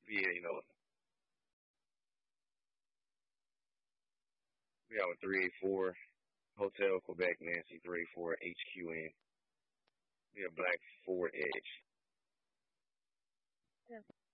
Yeah, we have a 384 Hotel Quebec Nancy 384 HQN. We have black Ford Edge.